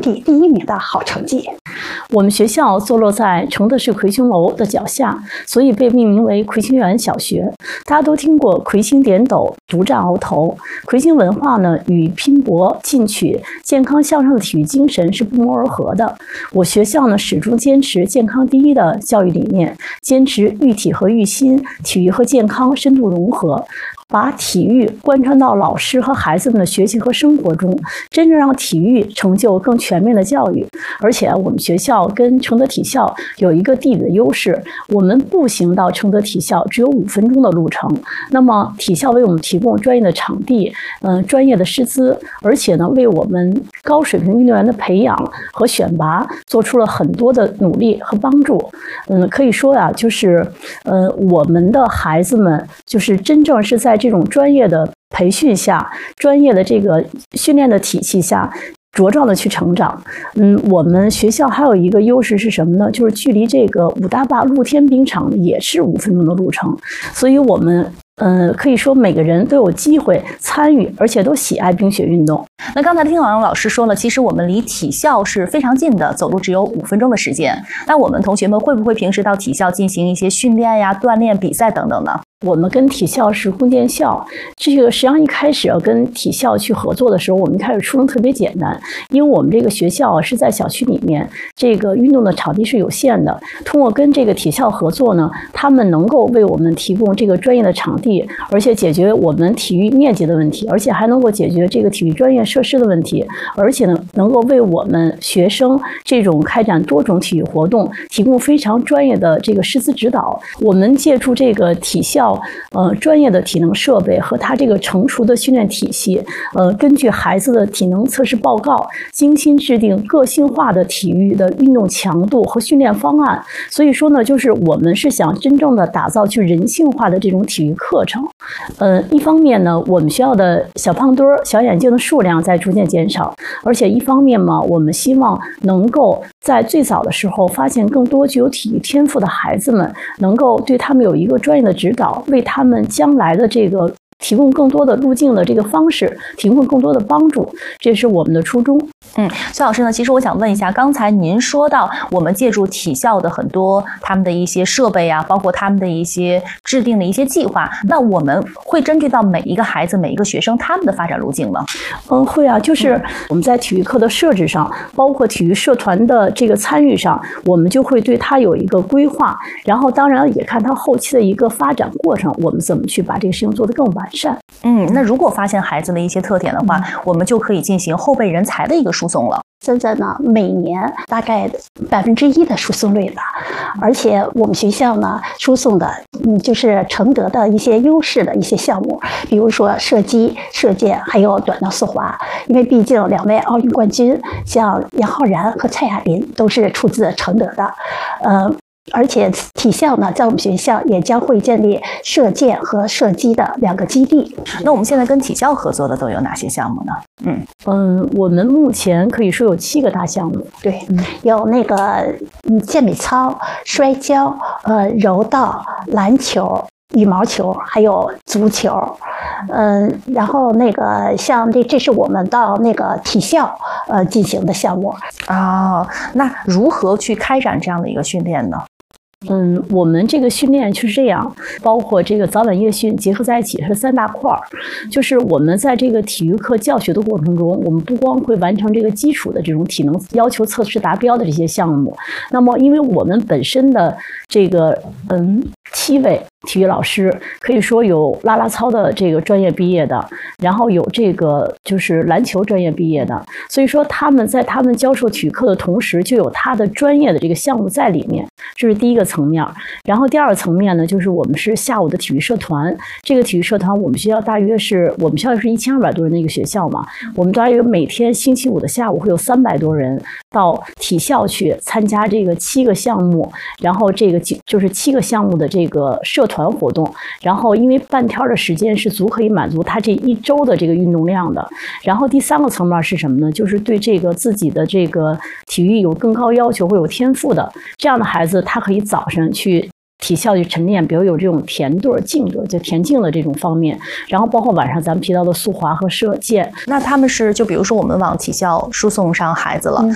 地第1名的好成绩。 我们学校坐落在承德市魁星楼的脚下，所以被命名为魁星园小学。大家都听过魁星点斗，独占鳌头。魁星文化呢，与拼搏、进取、健康向上的体育精神是不谋而合的。我学校呢，始终坚持健康第一的教育理念，坚持育体和育心，体育和健康深度融合。把体育贯穿到老师和孩子们的学习和生活中，真正让体育成就更全面的教育。而且我们学校跟承德体校有一个地理的优势，我们步行到承德体校只有5分钟的路程。那么体校为我们提供专业的场地，专业的师资，而且呢，为我们高水平运动员的培养和选拔做出了很多的努力和帮助。可以说啊，就是我们的孩子们就是真正是在这种专业的培训下，专业的这个训练的体系下，茁壮的去成长。我们学校还有一个优势是什么呢？就是距离这个武大坝露天冰场也是5分钟的路程，所以我们可以说每个人都有机会参与，而且都喜爱冰雪运动。 那刚才听王老师说了，其实我们离体校是非常近的，走路只有5分钟的时间。那我们同学们会不会平时到体校进行一些训练呀、锻炼、比赛等等呢？ 我们跟体校是共建校，这个实际上一开始要跟体校去合作的时候，我们一开始初衷特别简单，因为我们这个学校是在小区里面，这个运动的场地是有限的。通过跟这个体校合作呢，他们能够为我们提供这个专业的场地，而且解决我们体育面积的问题，而且还能够解决这个体育专业设施的问题，而且呢，能够为我们学生这种开展多种体育活动提供非常专业的这个师资指导。我们借助这个体校专业的体能设备和它这个成熟的训练体系，根据孩子的体能测试报告，精心制定个性化的体育的运动强度和训练方案。所以说呢，就是我们是想真正的打造去人性化的这种体育课程。一方面呢，我们学校的小胖墩儿、小眼睛的数量在逐渐减少，而且一方面嘛，我们希望能够在最早的时候发现更多具有体育天赋的孩子们，能够对他们有一个专业的指导，为他们将来的这个提供更多的路径的这个方式，提供更多的帮助，这是我们的初衷。 崔老师呢，其实我想问一下，刚才您说到我们借助体校的很多他们的一些设备啊，包括他们的一些制定的一些计划，那我们会针对到每一个孩子、每一个学生他们的发展路径吗？ 会啊，就是我们在体育课的设置上，包括体育社团的这个参与上，我们就会对他有一个规划，然后当然也看他后期的一个发展过程，我们怎么去把这个事情做得更完善。 那如果发现孩子的一些特点的话，我们就可以进行后备人才的一个输送了。 现在呢，每年大概1%的输送率吧，而且我们学校呢输送的，就是承德的一些优势的一些项目，比如说射击、射箭，还有短道速滑。因为毕竟2位奥运冠军，像杨浩然和蔡雅琳都是出自承德的，而且体校呢，在我们学校也将会建立射箭和射击的2个基地。 那我们现在跟体校合作的都有哪些项目呢？ 我们目前可以说有7个大项目。 对，有那个健美操、摔跤、柔道、篮球、羽毛球，还有足球。然后那个像这是我们到那个体校进行的项目。 那如何去开展这样的一个训练呢？ 我们这个训练就是这样，包括这个早晚夜训结合在一起是3大块儿。就是我们在这个体育课教学的过程中，我们不光会完成这个基础的这种体能要求测试达标的这些项目，那么因为我们本身的这个7位体育老师，可以说有啦啦操的这个专业毕业的，然后有这个就是篮球专业毕业的，所以说他们在他们教授体育课的同时，就有他的专业的这个项目在里面，这是第一个层面。然后第2个层面呢，就是我们是下午的体育社团。这个体育社团，我们学校大约是我们学校是1200多人的一个学校嘛，我们大约每天星期5的下午会有300多人到体校去参加这个7个项目，然后这个就是7个项目的这个社团活动。然后因为半天的时间是足可以满足他这1周的这个运动量的。然后第3个层面是什么呢？就是对这个自己的这个体育有更高要求或有天赋的这样的孩子，他可以早上去体校去晨练，比如有这种田队、径队，就田径的这种方面，然后包括晚上咱们提到的速滑和射箭。 那他们是就比如说我们往体校输送上孩子了，